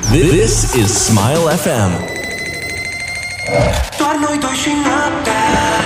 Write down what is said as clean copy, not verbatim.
This is Smile FM. Doar noi doi și noaptea.